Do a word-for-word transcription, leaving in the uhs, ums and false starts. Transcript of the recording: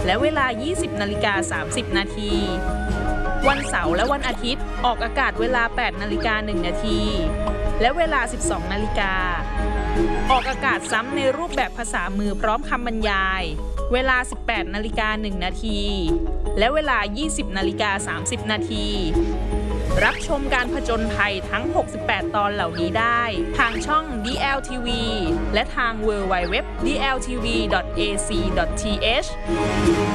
และเวลา ยี่สิบนาฬิกาสามสิบนาทีวันเสาร์และวันอาทิตย์ออกอากาศเวลา แปดนาฬิกาหนึ่งนาทีและเวลา สิบสองนาฬิกาออกอากาศซ้ำในรูปแบบภาษามือพร้อมคำบรรยายเวลา สิบแปดนาฬิกาหนึ่งนาทีและเวลา ยี่สิบนาฬิกาสามสิบนาทีรับชมการผจญภัยทั้ง หกสิบแปด ตอนเหล่านี้ได้ทางช่อง ดี แอล ที วี และทาง ดับเบิลยู ดับเบิลยู ดับเบิลยู ดอท ดี แอล ที วี ดอท เอ ซี ดอท ที เอช